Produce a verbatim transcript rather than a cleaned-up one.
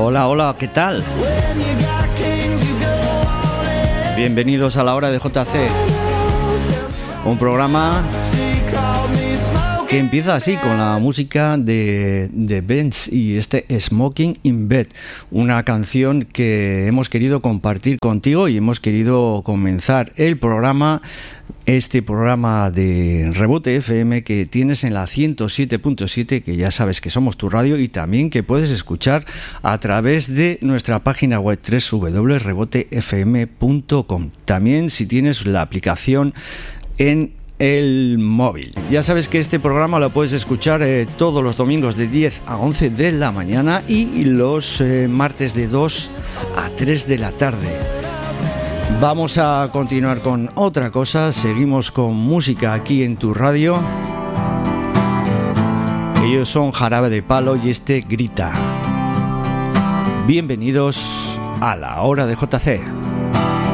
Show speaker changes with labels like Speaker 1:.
Speaker 1: Hola, hola, ¿qué tal? Bienvenidos a la hora de J C, un programa que empieza así con la música de, de Benz y este Smoking in Bed, una canción que hemos querido compartir contigo y hemos querido comenzar el programa, este programa de Rebote F M que tienes en la ciento siete punto siete, que ya sabes que somos tu radio, y también que puedes escuchar a través de nuestra página web doble u doble u doble u punto rebote f m punto com. También si tienes la aplicación en el móvil. Ya sabes que este programa lo puedes escuchar eh, todos los domingos de diez a once de la mañana y los eh, martes de dos a tres de la tarde. Vamos a continuar con otra cosa. Seguimos con música aquí en tu radio. Ellos son Jarabe de Palo y este Grita. Bienvenidos a la hora de J C.